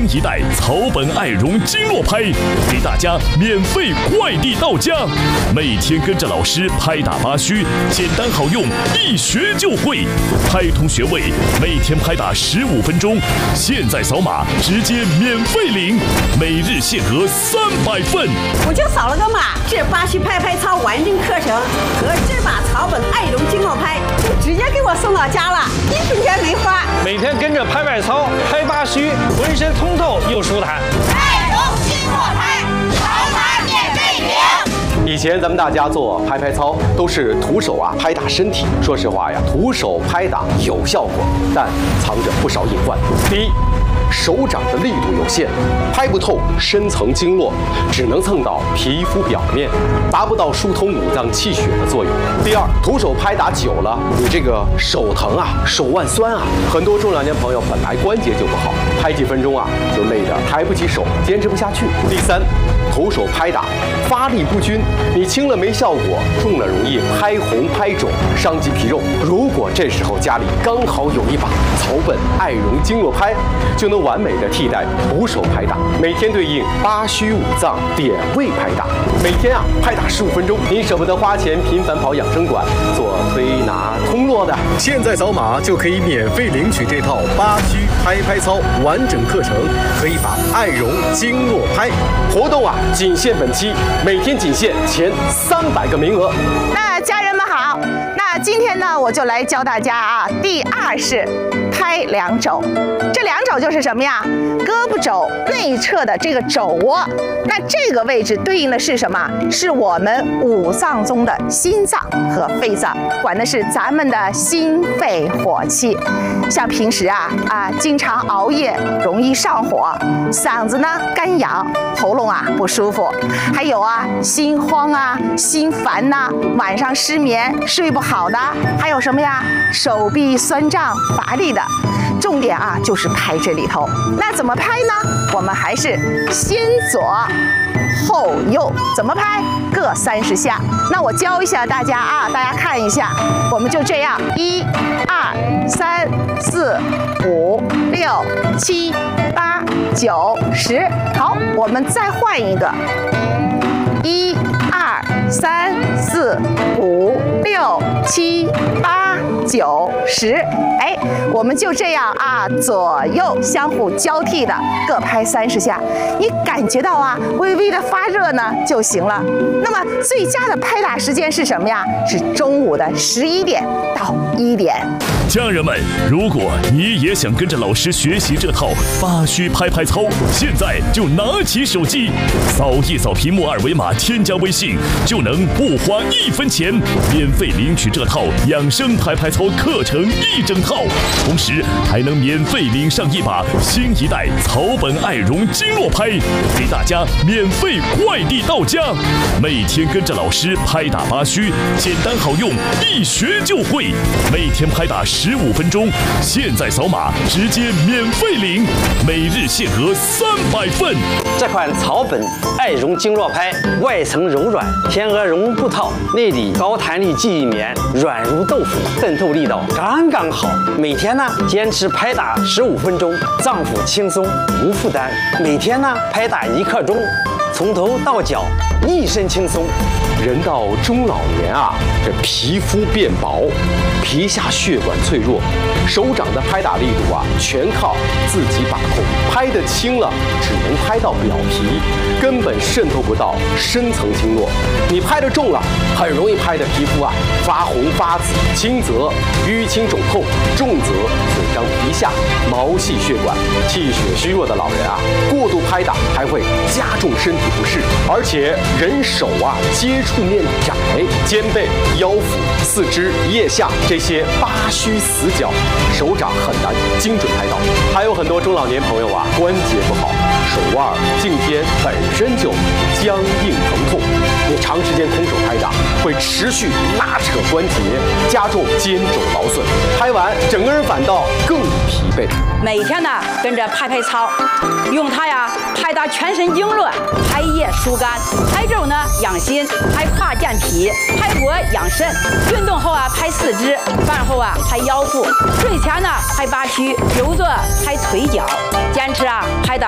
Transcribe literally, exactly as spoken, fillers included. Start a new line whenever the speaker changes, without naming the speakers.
一代草本爱绒经络拍给大家免费快递到家，每天跟着老师拍打八虚，简单好用，一学就会。拍通穴位，每天拍打十五分钟，现在扫码直接免费领，每日限额三百份。
我就扫了个码，这八虚拍拍操完整课程和这把草本爱绒经络拍就直接给我送到家了，一分钱没花。
每天跟着拍拍操、拍八虚，浑身通透又舒坦。
爱绒经络拍，扫码免费领。
以前咱们大家做拍拍操都是徒手啊拍打身体，说实话呀，徒手拍打有效果，但藏着不少隐患。第一，手掌的力度有限，拍不透深层经络，只能蹭到皮肤表面，达不到疏通五脏气血的作用。第二，徒手拍打久了，你这个手疼啊，手腕酸啊，很多中老年朋友本来关节就不好，拍几分钟啊就累得抬不起手，坚持不下去。第三，徒手拍打发力不均，你轻了没效果，重了容易拍红拍肿，伤及皮肉。如果这时候家里刚好有一把草本爱绒经络拍，就能完美的替代徒手拍打，每天对应八虚五脏点位拍打，每天啊拍打十五分钟。你舍不得花钱频繁跑养生馆做推拿通络的，现在扫码就可以免费领取这套八虚拍拍操完整课程和一把爱绒经络拍。活动啊仅限本期，每天仅限前三百个名额。
那家人们好，那今天呢我就来教大家啊，第二式拍两肘。这两肘就是什么呀？胳膊肘内侧的这个肘窝，那这个位置对应的是什么？是我们五脏中的心脏和肺脏，管的是咱们的心肺火气。像平时啊啊经常熬夜，容易上火，嗓子呢干痒，喉咙啊不舒服，还有啊心慌啊、心烦呐、啊，晚上失眠睡不好的，还有什么呀？手臂酸胀乏力的。重点啊就是拍这里头，那怎么拍呢？我们还是先左后右，怎么拍？各三十下。那我教一下大家啊，大家看一下，我们就这样，一、二、三、四、五、六、七、八、九、十。好，我们再换一个，一、二、三、四、五、六、七、八、九、十。哎，我们就这样啊，左右相互交替的各拍三十下，你感觉到啊微微的发热呢就行了。那么最佳的拍打时间是什么呀？是中午的十一点到一点。
家人们，如果你也想跟着老师学习这套八虚拍拍操，现在就拿起手机，扫一扫屏幕二维码，添加微信，就能不花一分钱，免费领取这套养生拍拍操课程一整套，同时还能免费领上一把新一代草本爱绒经络拍，给大家免费快递到家。每天跟着老师拍打八虚，简单好用，一学就会，每天拍打十五分钟，现在扫码直接免费领，每日限额三百份。
这款草本爱绒经络拍，外层柔软，天鹅绒布套，内里高弹力记忆棉，软如豆腐，渗透力道刚刚好。每天呢坚持拍打十五分钟，脏腑轻松无负担。每天呢拍打一刻钟，从头到脚一身轻松。
人到中老年啊，这皮肤变薄，皮下血管脆弱，手掌的拍打力度啊，全靠自己把控。拍得轻了，只能拍到表皮，根本渗透不到深层经络。你拍得重了，很容易拍得皮肤啊发红发紫，轻则淤青肿痛，重则损伤皮下毛细血管。气血虚弱的老人啊，过度拍打还会加重身体不适，而且人手啊接触面窄，肩背、腰腹、四肢、腋下这些八虚死角，手掌很难精准拍到。还有很多中老年朋友啊，关节不好，手腕、颈肩本身就僵硬疼痛，你长时间空手拍打会持续拉扯关节，加重肩肘劳损，拍完整个人反倒更疲惫。
每天呢跟着拍拍操，用它呀拍打全身经络，拍叶疏肝，拍肘呢养心，拍胯健脾，拍脖养肾。运动后啊拍四肢，饭后啊拍腰腹，睡前呢拍八虚，久坐拍腿脚。坚持啊拍打